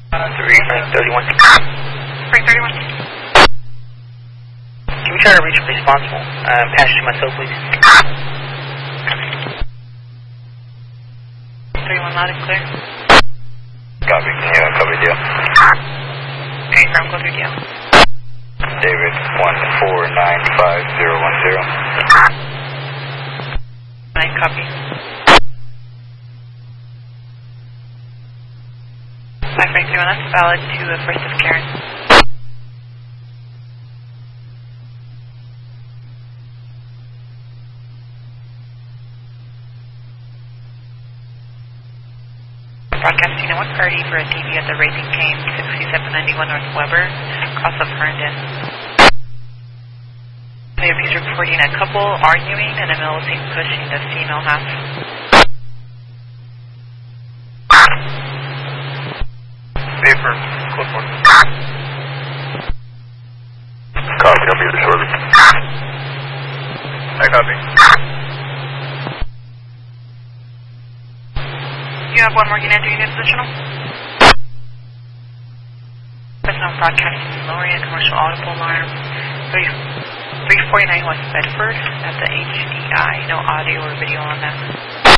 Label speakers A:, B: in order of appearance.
A: 331.
B: 331.
A: Can we try to reach a responsible? Passenger myself, please.
B: 31 loud and clear.
C: Copy. Yeah, copy deal.
B: Okay, ground go through deal.
C: David 1495010.
B: 9 copy. 531, that's valid to the first of Karen. Broadcasting to one party for a TV at the Raising Cane, 6791 North Weber, cross of Herndon. He's reporting a couple arguing and a male seen pushing the female half.
C: Paper, Clipboard. Copy, I'll be here shortly. I copy.
B: You have one more unit, do you need positional? Personal broadcasting Lorient commercial audible alarm 349 West Bedford at the HDI, no audio or video on that.